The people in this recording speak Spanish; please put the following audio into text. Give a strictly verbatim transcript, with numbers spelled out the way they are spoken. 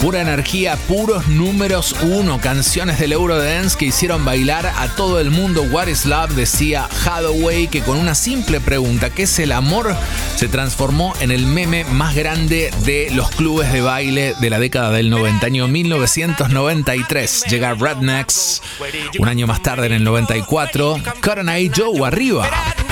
Pura energía, puros números uno, canciones del Eurodance que hicieron bailar a todo el mundo. What is Love, decía Hathaway, que con una simple pregunta, ¿qué es el amor?, se transformó en el meme más grande de los clubes de baile de la década del noventa, año mil novecientos noventa y tres. Llega Rednecks, un año más tarde, en el noventa y cuatro, Cotton Eye Joe, arriba.